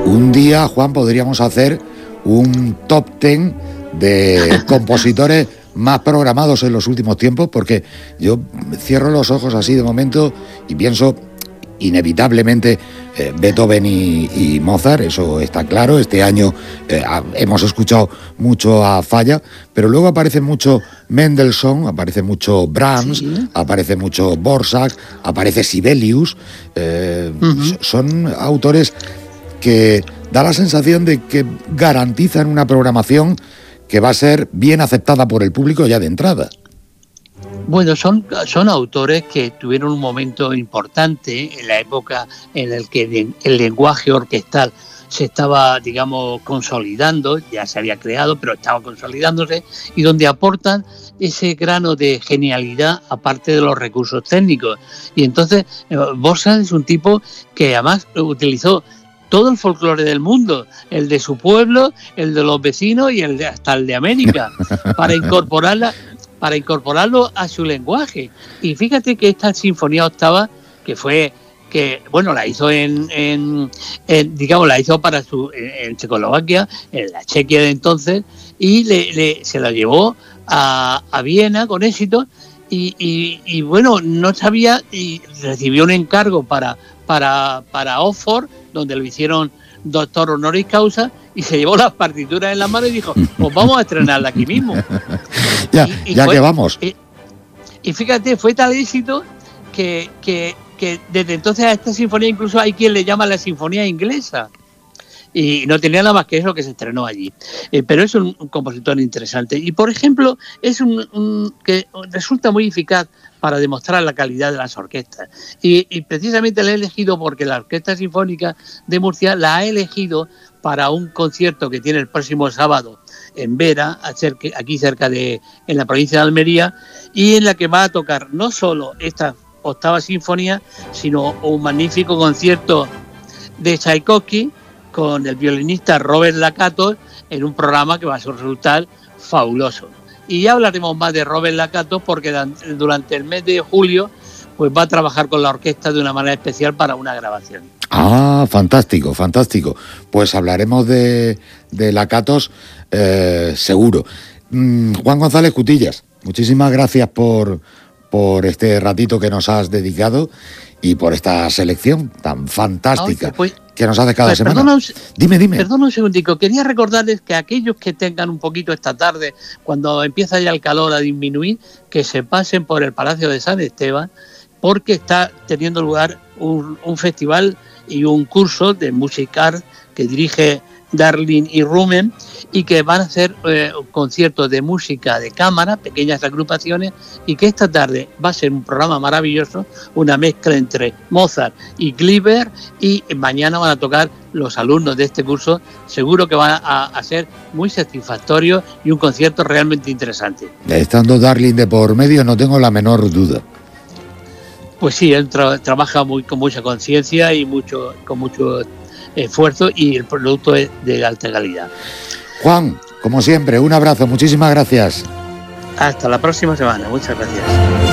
Un día, Juan, podríamos hacer un top 10 de compositores más programados en los últimos tiempos, porque yo cierro los ojos así de momento y pienso inevitablemente Beethoven y Mozart, eso está claro. Este año hemos escuchado mucho a Falla, pero luego aparece mucho Mendelssohn, aparece mucho Brahms, sí, aparece mucho Dvořák, aparece Sibelius. Son autores que da la sensación de que garantizan una programación que va a ser bien aceptada por el público ya de entrada. Bueno, son autores que tuvieron un momento importante en la época en el que el lenguaje orquestal se estaba, digamos, consolidando, ya se había creado, pero estaba consolidándose, y donde aportan ese grano de genialidad aparte de los recursos técnicos. Y entonces Dvořák es un tipo que además utilizó todo el folclore del mundo, el de su pueblo, el de los vecinos y hasta el de América, para incorporarlo a su lenguaje. Y fíjate que esta sinfonía octava, la hizo la hizo para en Checoslovaquia, en la Chequia de entonces, y se la llevó a Viena con éxito, y bueno, no sabía, y recibió un encargo para Oxford, donde lo hicieron doctor honoris causa, y se llevó las partituras en la mano y dijo, pues vamos a estrenarla aquí mismo. Que vamos. Y fíjate, fue tal éxito que desde entonces a esta sinfonía incluso hay quien le llama la sinfonía inglesa. Y no tenía nada más que eso que se estrenó allí. Pero es un compositor interesante. Y, por ejemplo, es que resulta muy eficaz para demostrar la calidad de las orquestas. Y precisamente la he elegido porque la Orquesta Sinfónica de Murcia la ha elegido para un concierto que tiene el próximo sábado en Vera, aquí cerca en la provincia de Almería, y en la que va a tocar no solo esta octava sinfonía, sino un magnífico concierto de Tchaikovsky con el violinista Robert Lakatos en un programa que va a resultar fabuloso. Y ya hablaremos más de Robert Lakatos porque durante el mes de julio pues va a trabajar con la orquesta de una manera especial para una grabación. Ah, fantástico, fantástico. Pues hablaremos de Lakatos seguro. Juan González Cutillas, muchísimas gracias por este ratito que nos has dedicado y por esta selección tan fantástica que nos haces cada semana. Dime. Perdona un segundico. Quería recordarles que aquellos que tengan un poquito esta tarde, cuando empieza ya el calor a disminuir, que se pasen por el Palacio de San Esteban, porque está teniendo lugar un festival y un curso de Music Art que dirige Darling y Rumen, y que van a hacer conciertos de música de cámara, pequeñas agrupaciones, y que esta tarde va a ser un programa maravilloso, una mezcla entre Mozart y Gliber, y mañana van a tocar los alumnos de este curso. Seguro que van a ser muy satisfactorios y un concierto realmente interesante. Estando Darling de por medio, no tengo la menor duda. Pues sí, él trabaja con mucha conciencia y con mucho esfuerzo, y el producto es de alta calidad. Juan, como siempre, un abrazo, muchísimas gracias. Hasta la próxima semana, muchas gracias.